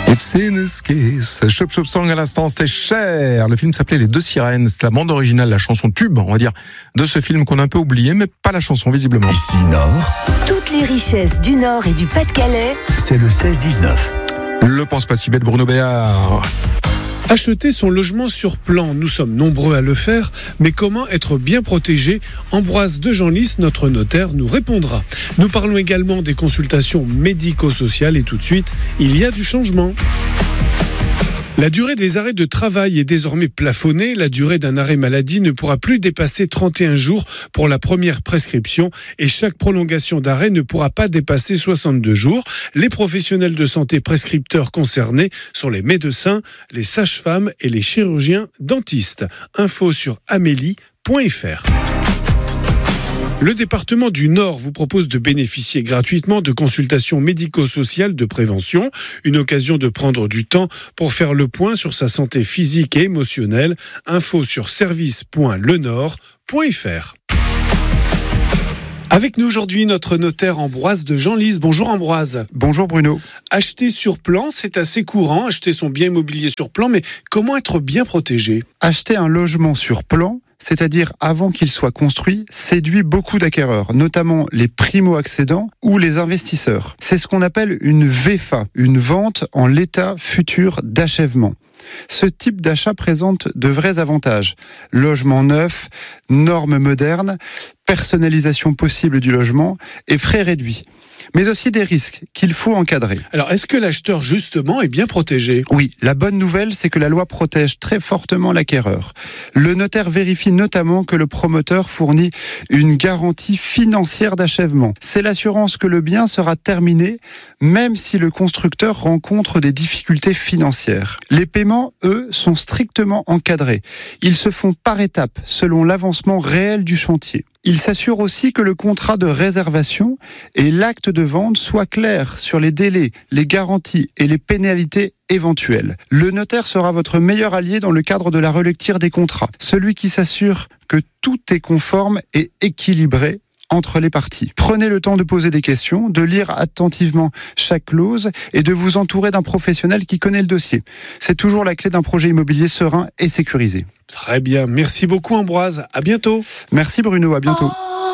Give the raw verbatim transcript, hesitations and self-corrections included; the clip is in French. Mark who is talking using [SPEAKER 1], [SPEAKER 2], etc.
[SPEAKER 1] It's in his kiss. Chop Chop Song à l'instant, c'était cher. Le film s'appelait Les Deux Sirènes. C'est la bande originale, la chanson tube, on va dire, de ce film qu'on a un peu oublié, mais pas la chanson, visiblement.
[SPEAKER 2] Ici Nord,
[SPEAKER 3] Toutes les richesses du Nord et du Pas-de-Calais.
[SPEAKER 2] c'est le seize dix-neuf.
[SPEAKER 1] Le pense pas si bête, Bruno Béard.
[SPEAKER 4] Acheter son logement sur plan, nous sommes nombreux à le faire, mais comment être bien protégé? Ambroise de Genlis, notre notaire, nous répondra. Nous parlons également des consultations médico-sociales et tout de suite, il y a du changement. La durée des arrêts de travail est désormais plafonnée. La durée d'un arrêt maladie ne pourra plus dépasser trente et un jours pour la première prescription et chaque prolongation d'arrêt ne pourra pas dépasser soixante-deux jours. Les professionnels de santé prescripteurs concernés sont les médecins, les sages-femmes et les chirurgiens dentistes. Info sur amélie point f r. Le département du Nord vous propose de bénéficier gratuitement de consultations médico-sociales de prévention, une occasion de prendre du temps pour faire le point sur sa santé physique et émotionnelle. Info sur service point le nord point f r. Avec nous aujourd'hui, notre notaire Ambroise de Genlis. Bonjour Ambroise.
[SPEAKER 5] Bonjour Bruno.
[SPEAKER 4] Acheter sur plan, c'est assez courant, acheter son bien immobilier sur plan, mais comment être bien protégé?
[SPEAKER 5] Acheter un logement sur plan, c'est-à-dire avant qu'il soit construit, séduit beaucoup d'acquéreurs, notamment les primo-accédants ou les investisseurs. C'est ce qu'on appelle une V F A, une vente en l'état futur d'achèvement. Ce type d'achat présente de vrais avantages. Logement neuf, normes modernes, personnalisation possible du logement et frais réduits. Mais aussi des risques qu'il faut encadrer.
[SPEAKER 4] Alors, est-ce que l'acheteur, justement, est bien protégé?
[SPEAKER 5] Oui, la bonne nouvelle, c'est que la loi protège très fortement l'acquéreur. Le notaire vérifie notamment que le promoteur fournit une garantie financière d'achèvement. C'est l'assurance que le bien sera terminé, même si le constructeur rencontre des difficultés financières. Les paiements, eux, sont strictement encadrés. Ils se font par étapes, selon l'avancement réel du chantier. Il s'assure aussi que le contrat de réservation et l'acte de vente soient clairs sur les délais, les garanties et les pénalités éventuelles. Le notaire sera votre meilleur allié dans le cadre de la relecture des contrats, celui qui s'assure que tout est conforme et équilibré entre les parties. Prenez le temps de poser des questions, de lire attentivement chaque clause et de vous entourer d'un professionnel qui connaît le dossier. C'est toujours la clé d'un projet immobilier serein et sécurisé.
[SPEAKER 4] Très bien, merci beaucoup Ambroise, à bientôt.
[SPEAKER 5] Merci Bruno, à bientôt.